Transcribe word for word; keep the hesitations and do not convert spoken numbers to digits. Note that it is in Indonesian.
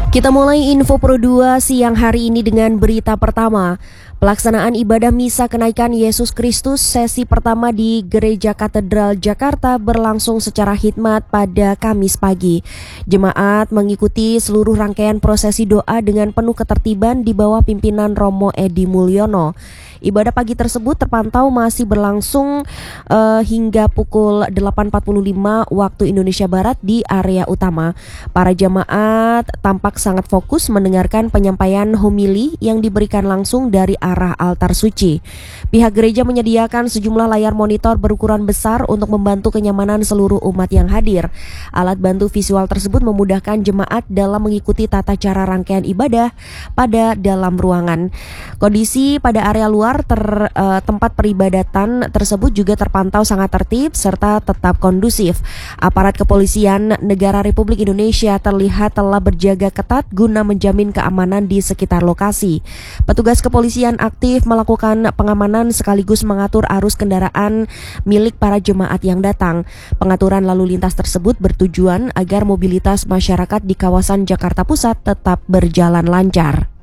Kita mulai Info Pro dua siang hari ini dengan berita pertama. Pelaksanaan ibadah misa kenaikan Yesus Kristus sesi pertama di Gereja Katedral Jakarta berlangsung secara khidmat pada Kamis pagi. Jemaat mengikuti seluruh rangkaian prosesi doa dengan penuh ketertiban di bawah pimpinan Romo Edi Mulyono. Ibadah pagi tersebut terpantau masih berlangsung uh, hingga pukul delapan empat puluh lima waktu Indonesia Barat di area utama. Para jemaat tampak sangat fokus mendengarkan penyampaian homili yang diberikan langsung dari arah altar suci. Pihak gereja menyediakan sejumlah layar monitor berukuran besar untuk membantu kenyamanan seluruh umat yang hadir. Alat bantu visual tersebut memudahkan jemaat dalam mengikuti tata cara rangkaian ibadah pada dalam ruangan. Kondisi pada area luar ter, uh, tempat peribadatan tersebut juga terpantau sangat tertib serta tetap kondusif. Aparat kepolisian negara Republik Indonesia terlihat telah berjaga ketat guna menjamin keamanan di sekitar lokasi. Petugas kepolisian aktif melakukan pengamanan sekaligus mengatur arus kendaraan milik para jemaat yang datang. Pengaturan lalu lintas tersebut bertujuan agar mobilitas masyarakat di kawasan Jakarta Pusat tetap berjalan lancar.